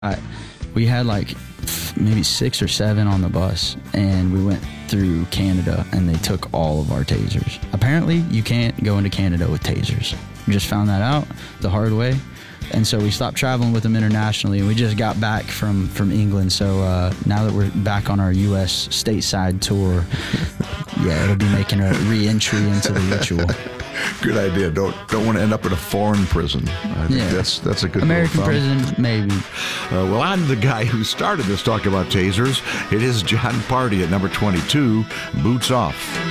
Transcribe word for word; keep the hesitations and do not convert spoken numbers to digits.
I, we had like maybe six or seven on the bus, and we went through Canada, and they took all of our tasers. Apparently, you can't go into Canada with tasers. We just found that out the hard way, and so we stopped traveling with them internationally, and we just got back from, from England, so uh, now that we're back on our U S stateside tour, yeah, it'll be making a re-entry into the ritual. Good idea. Don't don't want to end up in a foreign prison. I think Yeah. that's that's a good American rule of thumb. prison, maybe. Uh, well, I'm the guy who started this talk about tasers. It is John Party at number twenty-two, Boots Off.